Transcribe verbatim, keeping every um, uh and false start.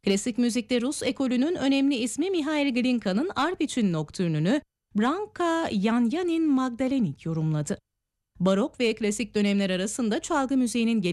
Klasik müzikte Rus ekolünün önemli ismi Mihail Glinka'nın arp için noktürnünü Branka Yanyanin Magdalenik yorumladı. Barok ve klasik dönemler arasında çalgı müziğinin